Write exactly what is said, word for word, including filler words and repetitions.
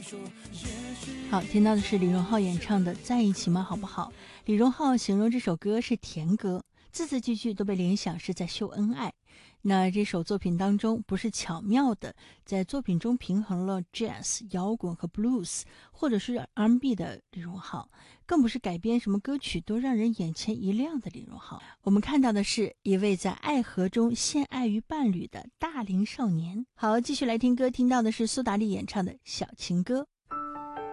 好，听到的是李荣浩演唱的《在一起吗好不好》。李荣浩形容这首歌是甜歌，字字句句都被联想是在秀恩爱。那这首作品当中不是巧妙的在作品中平衡了 jazz 摇滚和 blues 或者是 R and B 的李荣浩，更不是改编什么歌曲都让人眼前一亮的李荣浩。我们看到的是一位在爱河中献爱于伴侣的大龄少年。好，继续来听歌，听到的是苏打绿演唱的小情歌。